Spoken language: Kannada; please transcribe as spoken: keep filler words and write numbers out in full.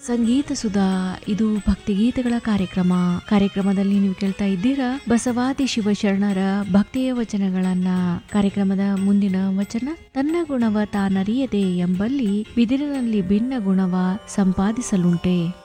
ಸಂಗೀತ ಸುಧಾ, ಇದು ಭಕ್ತಿಗೀತೆಗಳ ಕಾರ್ಯಕ್ರಮ. ಕಾರ್ಯಕ್ರಮದಲ್ಲಿ ನೀವು ಕೇಳ್ತಾ ಇದ್ದೀರಾ ಬಸವಾದಿ ಶಿವಶರಣರ ಭಕ್ತಿಯ ವಚನಗಳನ್ನ. ಕಾರ್ಯಕ್ರಮದ ಮುಂದಿನ ವಚನ: ತನ್ನ ಗುಣವ ತಾನರಿಯದೆ ಎಂಬಲ್ಲಿ ಬಿದಿರಿನಲ್ಲಿ ಭಿನ್ನ ಗುಣವ ಸಂಪಾದಿಸಲುಂಟೆ.